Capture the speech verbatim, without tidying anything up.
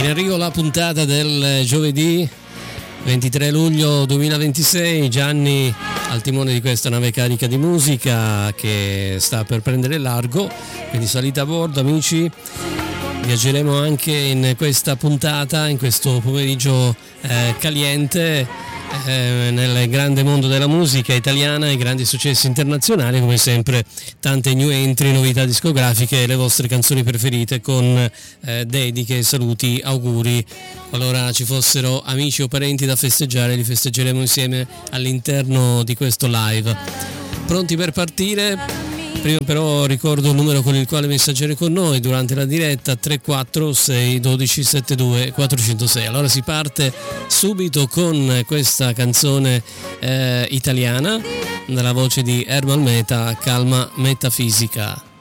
In arrivo la puntata del giovedì ventitré luglio duemilaventisei, Gianni al timone di questa nave carica di musica che sta per prendere largo, quindi salite a bordo amici. Viaggeremo anche in questa puntata, in questo pomeriggio eh, caliente, eh, nel grande mondo della musica italiana, i grandi successi internazionali, come sempre tante new entry, novità discografiche e le vostre canzoni preferite con eh, dediche, saluti, auguri. Qualora ci fossero amici o parenti da festeggiare, li festeggeremo insieme all'interno di questo live. Pronti per partire? Prima però ricordo il numero con il quale messaggiare con noi durante la diretta: tre quattro sei uno due sette due quattro zero sei. Allora si parte subito con questa canzone eh, italiana, nella voce di Ermal Meta, Calma Metafisica.